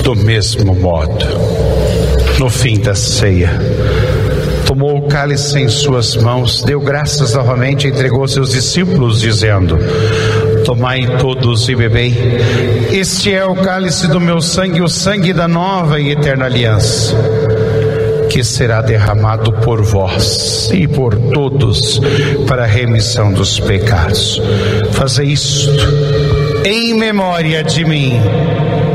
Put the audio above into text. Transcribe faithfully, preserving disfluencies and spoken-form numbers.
Do mesmo modo, no fim da ceia, tomou o cálice em suas mãos, deu graças novamente e entregou aos seus discípulos, dizendo: tomai todos e bebei, este é o cálice do meu sangue, o sangue da nova e eterna aliança, que será derramado por vós e por todos para a remissão dos pecados. Fazei isto em memória de mim.